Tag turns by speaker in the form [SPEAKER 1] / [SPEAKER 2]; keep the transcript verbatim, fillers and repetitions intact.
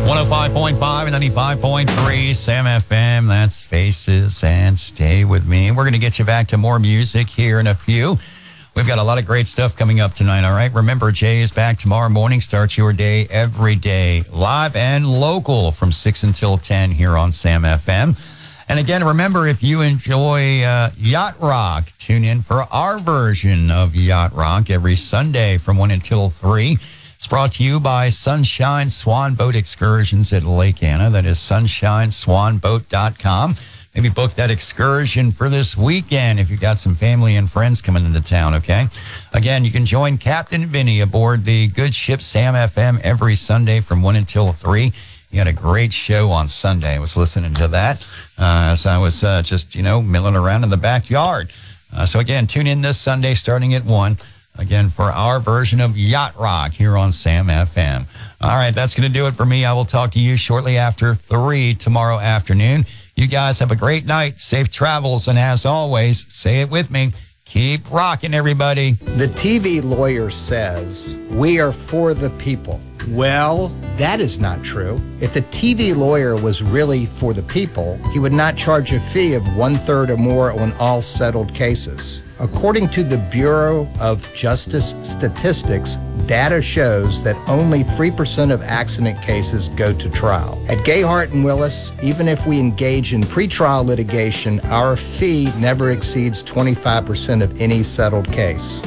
[SPEAKER 1] one oh five point five and ninety-five point three Sam F M. That's Faces, and stay with me. We're going to get you back to more music here in a few. We've got a lot of great stuff coming up tonight, all right? Remember, Jay is back tomorrow morning. Start your day every day, live and local from six until ten here on Sam F M. And again, remember, if you enjoy uh, Yacht Rock, tune in for our version of Yacht Rock every Sunday from one until three. It's brought to you by Sunshine Swan Boat Excursions at Lake Anna. That is sunshine swan boat dot com. Maybe book that excursion for this weekend if you've got some family and friends coming into town, okay? Again, you can join Captain Vinny aboard the good ship Sam F M every Sunday from one until three. He had a great show on Sunday. I was listening to that uh, as I was uh, just, you know, milling around in the backyard. Uh, so, again, tune in this Sunday starting at one. Again, for our version of Yacht Rock here on Sam F M. All right, that's going to do it for me. I will talk to you shortly after three tomorrow afternoon. You guys have a great night, safe travels, and as always, say it with me, keep rocking, everybody.
[SPEAKER 2] The T V lawyer says, we are for the people. Well, that is not true. If the T V lawyer was really for the people, he would not charge a fee of one-third or more on all settled cases. According to the Bureau of Justice Statistics, data shows that only three percent of accident cases go to trial. At Gayhart and Willis, even if we engage in pretrial litigation, our fee never exceeds twenty-five percent of any settled case.